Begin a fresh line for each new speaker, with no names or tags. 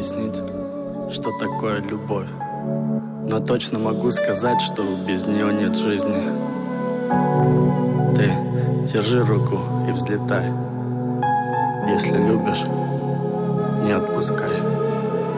объяснить, что такое любовь. Но точно могу сказать, что без нее нет жизни. Ты держи руку и взлетай. Если любишь, не отпускай.